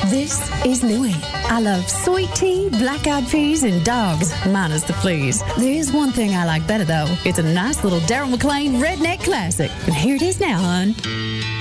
This is Louie. I love sweet tea, black-eyed peas, and dogs, minus the fleas. There is one thing I like better, though. It's a nice little Daryl McLean Redneck Classic. And here it is now, hon.